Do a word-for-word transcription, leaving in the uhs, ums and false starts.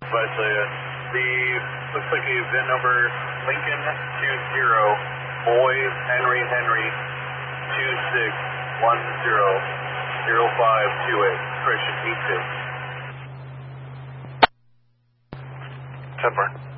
But the, the, looks like a V I N number, Lincoln two zero, Boys Henry Henry, two six one zero, zero five two eight, correction, E two. ten four.